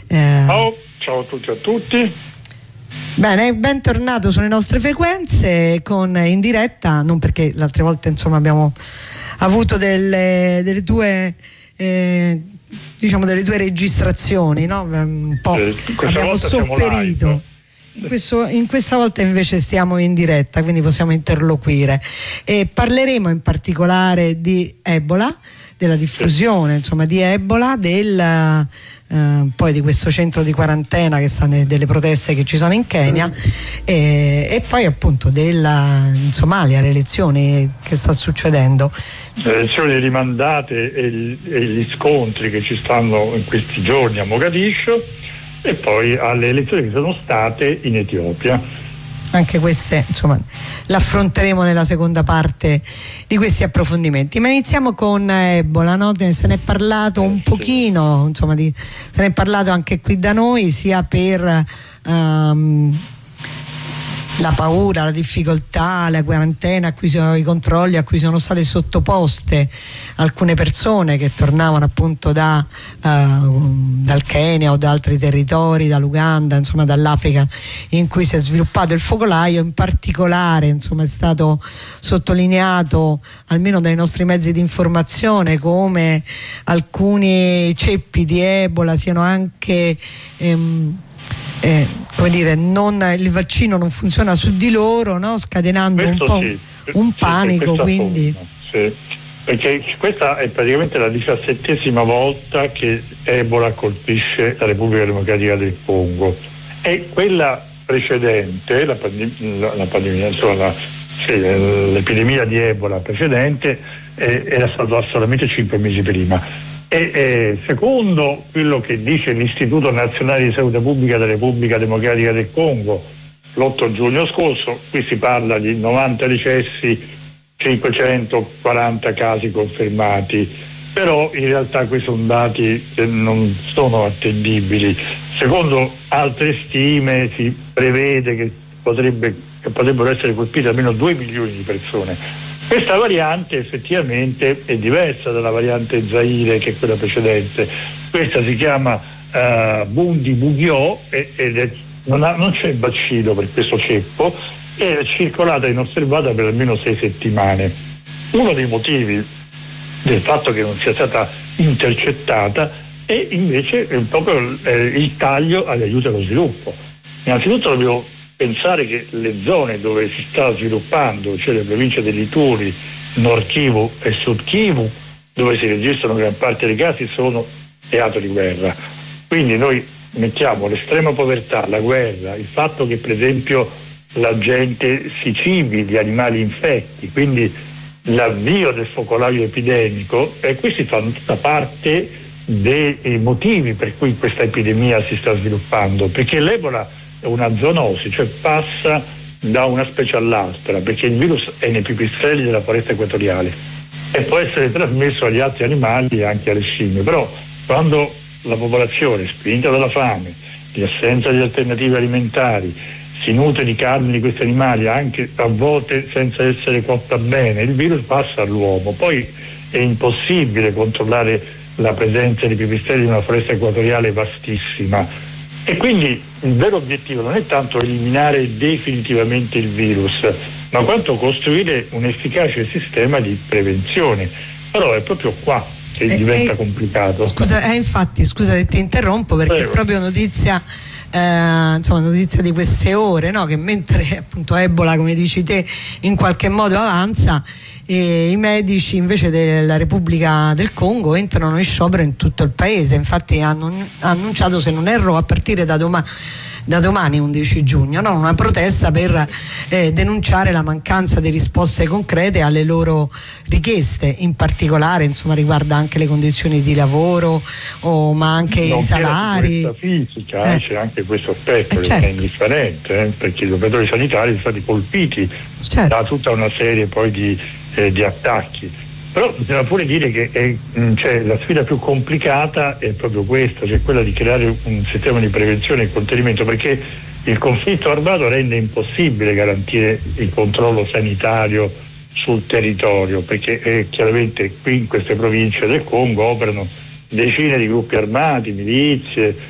Ciao a tutti e a tutti. Bene, bentornato sulle nostre frequenze in diretta, non perché l'altra volta insomma abbiamo avuto delle tue delle tue registrazioni, no? Un po' abbiamo sopperito. In questa volta invece stiamo in diretta, quindi possiamo interloquire e parleremo in particolare di Ebola, della diffusione insomma di Ebola, poi di questo centro di quarantena che sta delle proteste che ci sono in Kenya e poi appunto in Somalia, le elezioni che sta succedendo, le elezioni rimandate e gli scontri che ci stanno in questi giorni a Mogadiscio, e poi alle elezioni che sono state in Etiopia. Anche queste insomma l'affronteremo nella seconda parte di questi approfondimenti, ma iniziamo con Ebola, no? Se ne è parlato un pochino, insomma se ne è parlato anche qui da noi, sia per la paura, la difficoltà, la quarantena, i controlli a cui sono state sottoposte alcune persone che tornavano appunto dal Kenya o da altri territori, dall'Uganda, insomma dall'Africa in cui si è sviluppato il focolaio. In particolare insomma è stato sottolineato almeno dai nostri mezzi di informazione come alcuni ceppi di Ebola siano anche come dire, il vaccino non funziona su di loro, no? Scatenando questo un po' un panico, quindi perché questa è praticamente la 17ª volta che Ebola colpisce la Repubblica Democratica del Congo, e quella precedente, l'epidemia di Ebola precedente era stata solamente 5 mesi prima. E secondo quello che dice l'Istituto Nazionale di Salute Pubblica della Repubblica Democratica del Congo, l'8 giugno scorso, qui si parla di 90 decessi, 540 casi confermati, però in realtà questi sono dati che non sono attendibili. Secondo altre stime si prevede che potrebbero essere colpite almeno 2 milioni di persone. Questa variante effettivamente è diversa dalla variante Zaire, che è quella precedente. Questa si chiama Bundibugyo non c'è vaccino per questo ceppo, è circolata e inosservata per almeno 6 settimane. Uno dei motivi del fatto che non sia stata intercettata è invece proprio il taglio agli aiuti allo sviluppo. Innanzitutto dobbiamo pensare che le zone dove si sta sviluppando, cioè le province dell'Ituri, Nord Kivu e Sud Kivu, dove si registrano gran parte dei casi, sono teatro di guerra. Quindi noi mettiamo l'estrema povertà, la guerra, il fatto che per esempio la gente si cibi di animali infetti, quindi l'avvio del focolaio epidemico, e questi fanno tutta parte dei motivi per cui questa epidemia si sta sviluppando, perché l'Ebola è una zoonosi, cioè passa da una specie all'altra, perché il virus è nei pipistrelli della foresta equatoriale e può essere trasmesso agli altri animali e anche alle scimmie. Però quando la popolazione, spinta dalla fame, di assenza di alternative alimentari, si nutre di carne di questi animali, anche a volte senza essere cotta bene, il virus passa all'uomo. Poi è impossibile controllare la presenza di pipistrelli in una foresta equatoriale vastissima. E quindi il vero obiettivo non è tanto eliminare definitivamente il virus, ma quanto costruire un efficace sistema di prevenzione. Però è proprio qua che diventa complicato. Infatti, scusa se ti interrompo, perché è proprio notizia di queste ore, no? Che mentre appunto Ebola, come dici te, in qualche modo avanza, e i medici invece della Repubblica del Congo entrano in sciopero in tutto il paese. Infatti hanno annunciato, se non erro, a partire da domani 11 giugno, no? Una protesta per denunciare la mancanza di risposte concrete alle loro richieste. In particolare insomma riguarda anche le condizioni di lavoro, ma anche i salari. La fisica, c'è anche questo aspetto che è indifferente, perché gli operatori sanitari sono stati colpiti da tutta una serie poi di attacchi. Però bisogna pure dire che la sfida più complicata è proprio questa, cioè quella di creare un sistema di prevenzione e contenimento, perché il conflitto armato rende impossibile garantire il controllo sanitario sul territorio, perché chiaramente qui in queste province del Congo operano decine di gruppi armati, milizie,